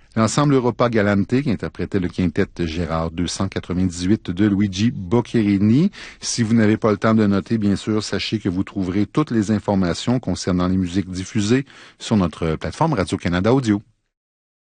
L'ensemble Europa Galante qui interprétait le quintet Gérard 298 de Luigi Boccherini. Si vous n'avez pas le temps de noter, bien sûr, sachez que vous trouverez toutes les informations concernant les musiques diffusées sur notre plateforme Radio-Canada Audio.